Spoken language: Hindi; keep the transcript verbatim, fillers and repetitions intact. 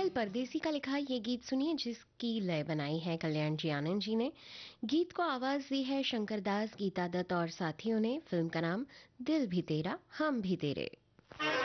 फिल्म परदेसी का लिखा ये गीत सुनिए, जिसकी लय बनाई है कल्याण जी आनंद जी ने। गीत को आवाज दी है शंकर दास, गीता दत्त और साथियों ने। फिल्म का नाम दिल भी तेरा हम भी तेरे।